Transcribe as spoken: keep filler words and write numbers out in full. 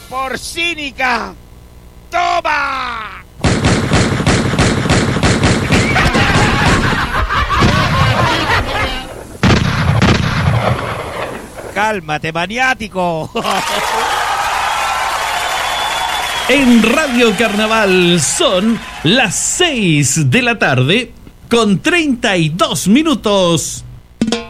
por cínica. ¡Toma! Cálmate, maniático. En Radio Carnaval son las seis de la tarde con treinta y dos minutos.